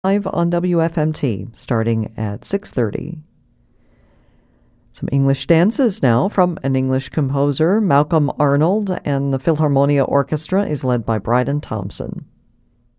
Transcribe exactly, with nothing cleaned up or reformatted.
live on W F M T starting at six thirty. Some English dances now from an English composer, Malcolm Arnold, and the Philharmonia Orchestra is led by Bryden Thompson.